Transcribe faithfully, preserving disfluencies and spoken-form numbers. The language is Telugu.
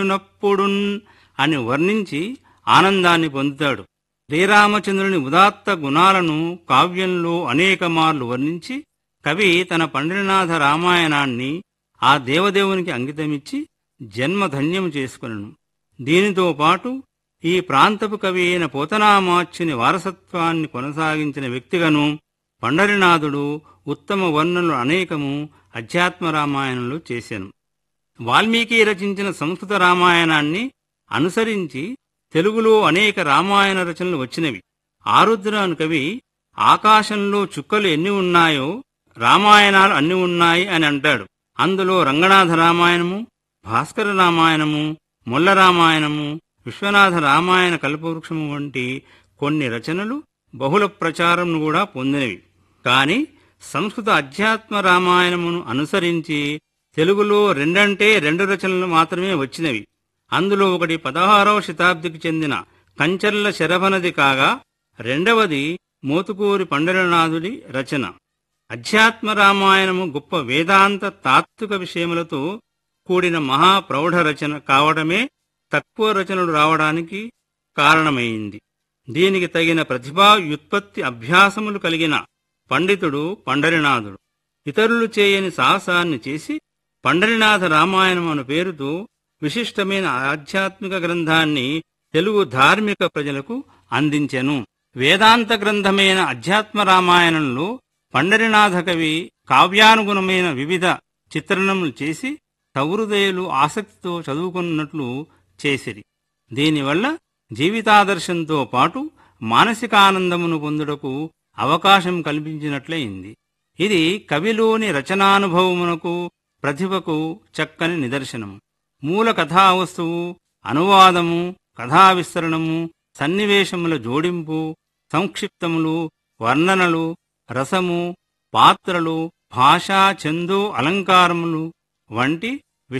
నప్పుడున్ అని వర్ణించి ఆనందాన్ని పొందుతాడు. శ్రీరామచంద్రుని ఉదాత్త గుణాలను కావ్యంలో అనేక మార్లు వర్ణించి కవి తన పండరీనాథ రామాయణాన్ని ఆ దేవదేవునికి అంకితమిచ్చి జన్మధన్యము చేసుకొనెను. దీనితో పాటు ఈ ప్రాంతపు కవి అయిన పోతనామాచ్యుని వారసత్వాన్ని కొనసాగించిన వ్యక్తిగాను పండరీనాథుడు ఉత్తమ వర్ణనలు అనేకము అధ్యాత్మ రామాయణంలో చేశాను. వాల్మీకి రచించిన సంస్కృత రామాయణాన్ని అనుసరించి తెలుగులో అనేక రామాయణ రచనలు వచ్చినవి. ఆరుద్ర అను కవి ఆకాశంలో చుక్కలు ఎన్ని ఉన్నాయో రామాయణాలు అన్ని ఉన్నాయి అని అంటాడు. అందులో రంగనాథ రామాయణము, భాస్కర రామాయణము, మొల్ల రామాయణము, విశ్వనాథ రామాయణ కల్పవృక్షము వంటి కొన్ని రచనలు బహుళ ప్రచారం కూడా పొందినవి. కాని సంస్కృత అధ్యాత్మ రామాయణమును అనుసరించి తెలుగులో రెండంటే రెండు రచనలు మాత్రమే వచ్చినవి. అందులో ఒకటి పదహారవ శతాబ్దికి చెందిన కంచర్ల శరభనది కాగా రెండవది మోతుకూరి పండరీనాథుడి రచన. అధ్యాత్మ రామాయణము గొప్ప వేదాంత తాత్విక విషయములతో కూడిన మహాప్రౌఢ రచన కావడమే తక్కువ రచనలు రావడానికి కారణమైంది. దీనికి తగిన ప్రతిభా వ్యుత్పత్తి అభ్యాసములు కలిగిన పండితుడు పండరీనాథుడు. ఇతరులు చేయని సాహసాన్ని చేసి పండరీనాథ రామాయణం అను పేరుతో విశిష్టమైన ఆధ్యాత్మిక గ్రంథాన్ని తెలుగు ధార్మిక ప్రజలకు అందించెను. వేదాంత గ్రంథమైన అధ్యాత్మ రామాయణంలో పండరీనాథ కవి కావ్యానుగుణమైన వివిధ చిత్రణములు చేసి సహృదయులు ఆసక్తితో చదువుకున్నట్లు చేసిరి. దీనివల్ల జీవితాదర్శంతో పాటు మానసికానందమును పొందుటకు అవకాశం కల్పించినట్లయింది. ఇది కవిలోని రచనానుభవమునకు ప్రతిభకు చక్కని నిదర్శనము. మూల కథావస్తువు, అనువాదము, కథా విస్తరణము, సన్నివేశముల జోడింపు, సంక్షిప్తములు, వర్ణనలు, రసము, పాత్రలు, భాషా ఛందో అలంకారములు వంటి